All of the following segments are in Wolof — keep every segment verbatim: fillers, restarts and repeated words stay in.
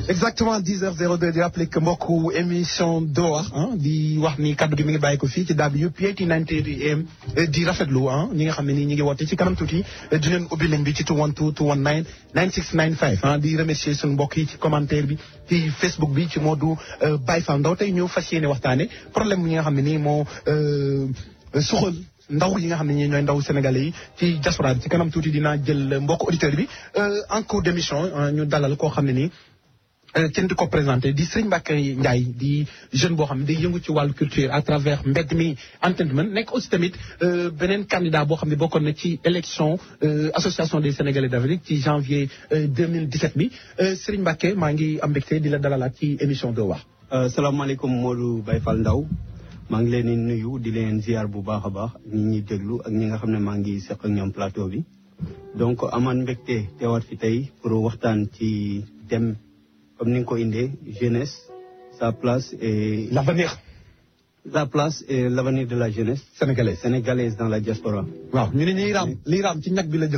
exactement dix heures zéro deux di rappeler que mbokku émission doo wax di wax ni kaddu gi mi ngi bàyyi ko fii ci W P A T ninety A M di rafetlu ah ñi nga xam ne nii ñi ngi woote ci kanam tuuti di leen ubbi ligne bi ci two one two two one nine nine six nine five ah di remercier suñu mbokk yi ci commentaire bi ci Facebook bi ci Modou Baye Fall Ndaw tey ñu fas yéene waxtaane problème yi nga xam ne nii moo suxal ndaw yi nga xam ne ñi ñooy ndaw sénégalais yi ci diaspora bi ci kanam tuuti dinaa jël mbokk auditeur bi en cours d'émission ñu dalal koo xam ne nii kenn di ko présenté di Serigne Mbacké Ndiaye di jeune boo xam ne day yëngu ci wàllu culture à travers mbedd mi entertainment nekk aussi tamit beneen candidat boo xam ne bokkoon na ci élection association des sénégalais d'Afrique ci janvier deux mille dix-sept bi Serigne Mbacké maa ngi am mbégte di la dalalaat ci émission doo wax. salaamaaleykum Modou Baye Fall Ndaw maa ngi leen di nuyu di leen ziar bu baax a baax ñi ñuy déglu ak ñi nga xam ne maa ngi seq ak ñoom plateau bi donc amaan mbégte teewaat fi tey pour waxtaan ci thème comme ni nga ko indee jeunesse sa place et l'avenir la place et l'avenir de la jeunesse sénégalaise sénégalaise dans la diaspora. waaw ñu ne ñuy raam liy raam ci ñag bi la jëm.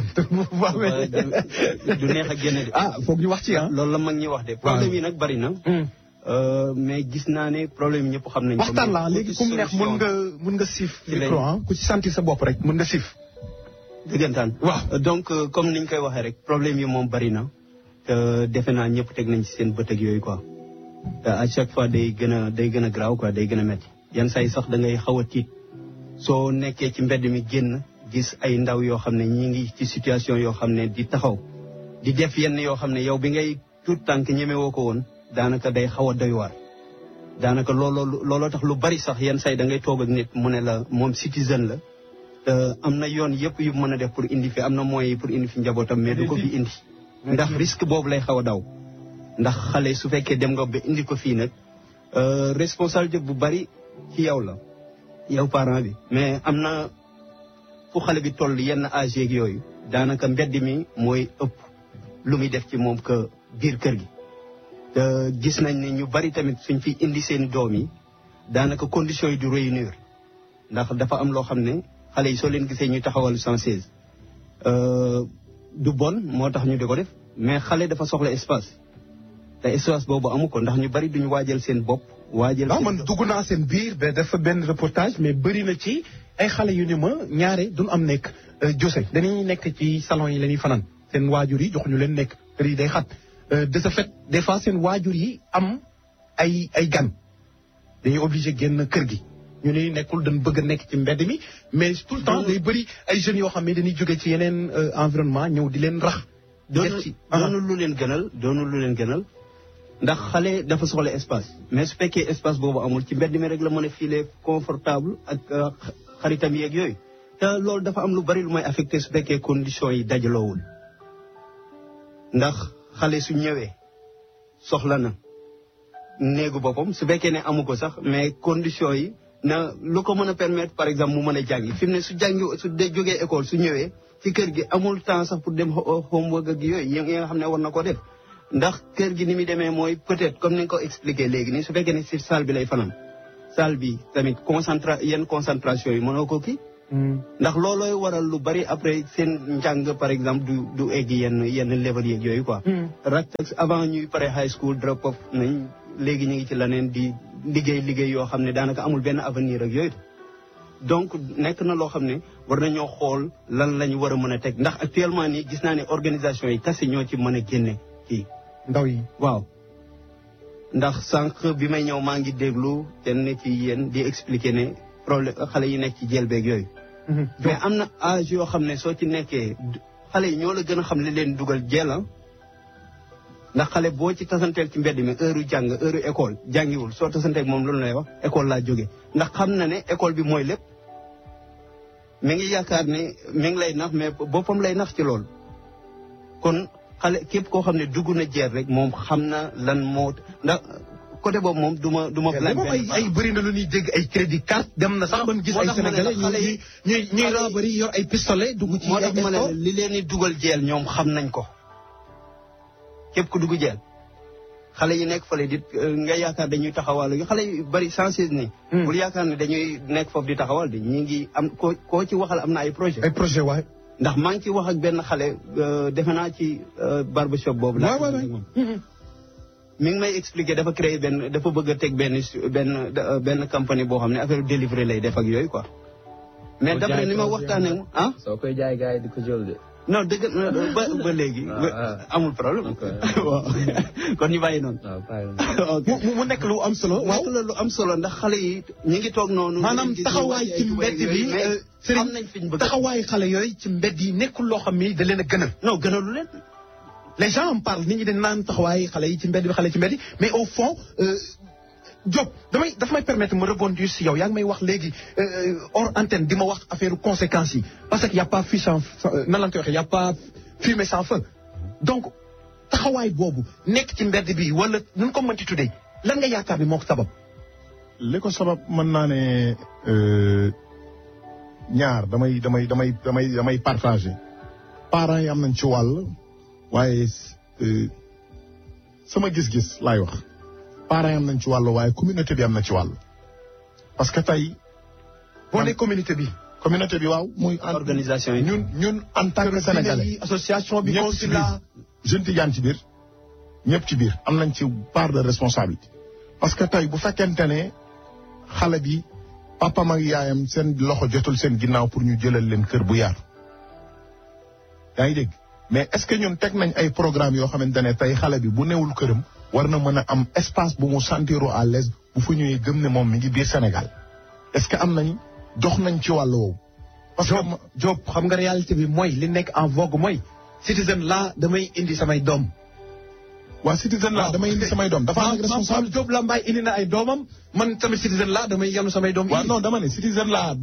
du neex a génne de. ah foog ñu wax ci ah. loolu la mag ñi wax de. problème yi nag bari na. mais gis naa ne problème yi ñëpp xam nañ ko. waxtaan la léegi ku mu neex mën nga mën nga siif. micro ah ku ci sentir sa bopp rek mën nga siif. dëggantaan. waaw donc comme niñ koy waxee rek problème yi moom bari na. te defe naa ñëpp teg nañ ci seen bët ak yooyu quoi. te à chaque fois day gën a day gën a graaw quoi day gën a métti. yan say sax da ngay xaw a tiit soo nekkee ci mbedd mi génn gis ay ndaw yoo xam ne ñi ngi ci situation yoo xam ne di taxaw di def yenn yoo xam ne yow bi ngay tuut tànk ñemewoo ko woon. daanaka day xaw a doy waar daanaka looloo looloo tax lu bari sax yenn say da ngay toog ak nit mu ne la moom citizen la te am na yoon yëpp yu mën a def pour indi fi am na moyens pour indi fi njabootam mais du ko fi indi ndax risque boobu lay xaw a daw ndax xale su fekkee dem nga ba indi ko fii nag responsabilité bu bari ci yow la yow parent bi mais am na fu xale bi toll yenn âge yeeg yooyu daanaka mbedd mi mooy ëpp lu muy def ci moom que biir kër gi te gis nañ ne ñu bari tamit suñ fi indi seen doom yi daanaka conditions yi du réunir ndax dafa am loo xam ne xale yi soo leen gisee ñuy taxawal cent seize du bon moo tax ñu di ko def mais xale dafa soxla espace te espace boobu amu ko ndax ñu bari duñu waajal seen bopp. waajal waaw man dugg naa seen biir ba dafa benn reportage mais bëri na ci ay xale yu ni ma ñaare duñ am nekk Jose dañuy nekk ci salon yi la ñuy fanaan seen waajur yi joxuñu leen nekk kër yi day xat. de ce fait des fois seen waajur yi am ay ay gan dañuy obligé génn kër gi ñu ne nekkul dañ bëgg a nekk ci mbedd mi mais tout le temps day bëri ay jeunes yoo xam ne dañuy jóge ci yeneen environnement ñëw di leen rax. doonul doonul lu leen gënal doonul lu leen gënal ndax xale dafa soxla espace mais su fekkee espace boobu amul ci mbedd mi rek la mën a filer confortable ak xaritam yeeg yooyu te loolu dafa am lu bari lu may affecté su fekkee conditions yi dajaloowul ndax. xale su ñëwee soxla na néegu boppam su fekkee ne amu ko sax mais conditions yi na lu ko mën a permettre par exemple mu mën a jàngi fi mu ne su jàngi su de jógee école su ñëwee ci kër gi amul temps sax pour dem homework ak yooyu yi nga xam ne war na ko def ndax kër gi ni muy demee mooy peut-être comme ni nga ko expliqué léegi nii su fekkee ne si salle bi lay fanaan salle bi tamit concentra yenn concentration yi mënoo ko kii ndax loolooy waral lu bari après seen njàng par exemple du du egg yenn yenn level yeeg yooyu quoi. rak avant ñuy pare high school drop off nañ léegi ñu ngi ci leneen di liggéey liggéey yoo xam ne daanaka amul benn avenir ak yooyu. donc nekk na loo xam ne war nañoo xool lan lañu war a mën a teg ndax actuellement nii gis naa ne organisation yi kese ñoo ci mën a génne kii. ndaw yi waaw. ndax sànq bi may ñëw maa ngi déglu kenn ci yéen di expliquer ne problème xale yi nekk ci jël beeg yooyu. mais am na âge yoo xam ne soo ci nekkee xale yi ñoo la gën a xam li leen dugal jeel ndax xale boo ci tasanteel ci mbedd mi heure jàng heure école jàngiwul soo tasanteeg moom loolu lay wax école laa jóge ndax xam na ne école bi mooy lépp mi ngi yaakaar ne mi ngi lay nax mais boppam lay nax ci loolu kon xale képp koo xam ne dugg na jeer rek moom xam na lan moo ndax côté boobu moom du ma du ma. ay ay bëri na lu ñuy dégg ay crédit carte dem na sax ban gis ay sénégalais ñuy ñuy ñuy robari yor ay pistolet dugg ci. moo tax ma ne li leen di dugal jeel ñoom xam nañ ko képp ku dugg jeel xale yi nekk fële di nga yaakaar dañuy taxawal xale yu bëri sensibiliser ni bul yaakaar ne dañuy nekk foofu di taxawal di ñi ngi am koo koo ci waxal am na ay projet ay projet waay. ndax maa ngi ci wax ak benn xale defe naa ci barbershop boobu. waaw waaw mi ngi may expliquer dafa créer benn dafa bëgg a teg benn benn benn compagnie boo xam ne affaire délivré lay def ak yooyu quoi. mais d'après ni ma waxtaanee ah. soo koy jaay gars yi di ko jël de. non dëgg ba ba léegi. amul problème. waaw kon ñu bàyyi noonu. mu mu nekk lu am solo. waaw nekk lu am solo ndax xale yi ñu ngi toog noonu. maanaam taxawaay ci mbedd bi. am nañ fi ñu bëgg taxawaay xale yooyu ci mbedd yi nekkul loo xam ni da leen a gënal. non gënalu leen. les gens en parlent nit ñi dañ naan taxawaay xale yi ci mbedd bi xale ci mbedd yi mais au fond Diop damay dafa may permettre ma rebondir si yow yaa ngi may wax léegi hors antenne di ma wax affaire conséquences yi parce que y' a pas fumée sans nan la ñu koy waxee y' a pas fumée sans feu donc taxawaay boobu nekk ci mbedd bi wala nu ko mënti tuddee lan nga yaakaar ni moo ko sabab. li ko sabab mën naa ne ñaar damay damay damay damay damay partagé parents yi am nañ ci wàll waaye sama gis-gis laay wax. parents yi am nañ ci wàll waaye communauté bi am na ci wàll parce que tey. boo nee communauté bi. communauté bi waaw muy. organisation yi ñun ñun en tant que sénégalais. association bi consulat jeune Tidiane ci biir ñëpp ci biir am nañ ci part de responsabilité. parce que tey bu fekkente ne xale bi papam ak yaayam seen loxo jotul seen ginnaaw pour ñu jëlal leen kër bu yaatu. yaa ngi dégg mais est-ce que ñun teg nañ ay programme yoo xamante ne tey xale bi bu newul këram. war na mën a am espace bu mu sentiroo à l'aise bu fa ñëwee gëm ne moom mi ngi biir Sénégal est-ce que am nañ dox nañ ci wàll woowu. parce que Diop xam nga réalité bi mooy li nekk en vogue mooy citizen la damay indi samay doom. waa citizen la damay indi samay doom dafa am responsable Diop la Mbaye indi na ay doomam man tamit citizen la damay yanu samay doom. waaw non dama ne citizen la